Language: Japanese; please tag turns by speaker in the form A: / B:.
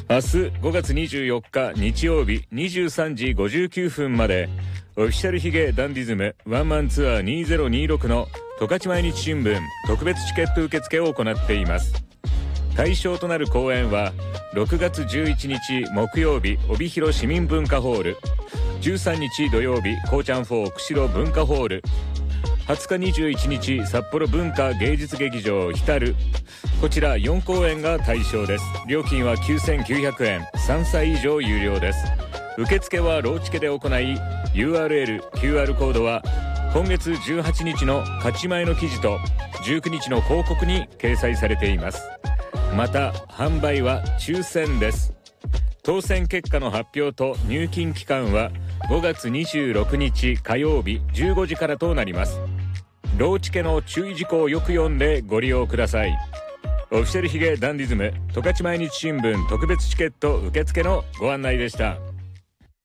A: 明日5月24日日曜日23時59分までオフィシャルヒゲダンディズムワンマンツアー2026の十勝毎日新聞特別チケット受付を行っています。対象となる公演は6月11日木曜日帯広市民文化ホール、13日土曜日こうちゃん4釧路文化ホール、20日21日札幌文化芸術劇場ヒタル、こちら4公演が対象です。料金は9900円、3歳以上有料です。受付はローチケで行い、 URL、QR コードは今月18日の勝ち前の記事と19日の広告に掲載されています。また販売は抽選です。当選結果の発表と入金期間は5月26日火曜日15時からとなります。ローチケの注意事項をよく読んでご利用ください。オフィシャルヒゲダンディズム十勝毎日新聞特別チケット受付のご案内でした。